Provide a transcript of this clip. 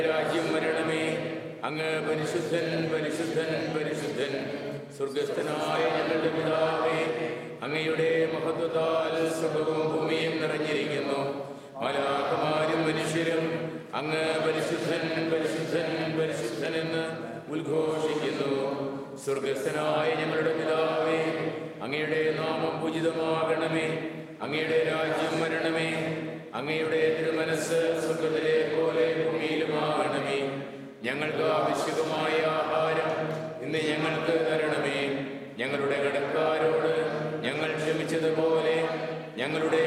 രാജ്യം വരണമേ. അങ്ങ് പരിശുദ്ധൻ പരിശുദ്ധൻ പരിശുദ്ധൻ. സ്വർഗസ്ഥനായ ഞങ്ങളുടെ പിതാവേ, അങ്ങയുടെ മഹത്വത്താൽ സ്വർഗ്ഗവും ഭൂമിയും നിറഞ്ഞിരിക്കുന്നു. മാലാഖമാരും മനുഷ്യരും അങ്ങ് പരിശുദ്ധൻ പരിശുദ്ധൻ പരിശുദ്ധൻ എന്ന് ഉദ്ഘോഷിക്കുന്നു. സ്വർഗസ്ഥനായ ഞങ്ങളുടെ പിതാവേ, അങ്ങയുടെ നാമം പൂജിതമാകണമേ. അങ്ങയുടെ രാജ്യം വരണമേ. അങ്ങയുടെ തിരുമനസ്സ് സ്വർഗ്ഗത്തിലെ പോലെ ഭൂമിയിലുമാകണമേ. ഞങ്ങൾക്ക് ആവശ്യമായ ആഹാരം ഇന്ന് ഞങ്ങൾക്ക് തരണമേ. ഞങ്ങളുടെ കടക്കാരോട് ഞങ്ങൾ ക്ഷമിച്ചതുപോലെ ഞങ്ങളുടെ